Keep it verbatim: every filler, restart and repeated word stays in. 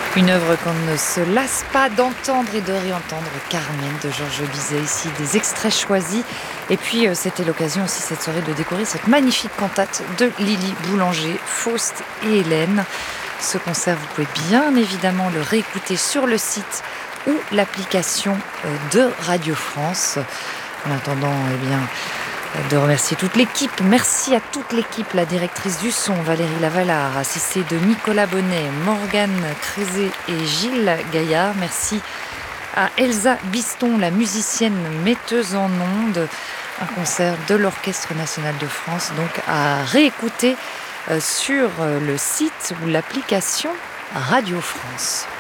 Une œuvre qu'on ne se lasse pas d'entendre et de réentendre. Carmen de Georges Bizet, ici des extraits choisis. Et puis euh, c'était l'occasion aussi cette soirée de découvrir cette magnifique cantate de Lily Boulanger, Faust et Hélène. Ce concert, vous pouvez bien évidemment le réécouter sur le site ou l'application de Radio France. En attendant, eh bien, de remercier toute l'équipe. Merci à toute l'équipe, la directrice du son, Valérie Lavallard, assistée de Nicolas Bonnet, Morgane Crézé et Gilles Gaillard. Merci à Elsa Biston, la musicienne metteuse en ondes. Un concert de l'Orchestre National de France, donc à réécouter sur le site ou l'application Radio France.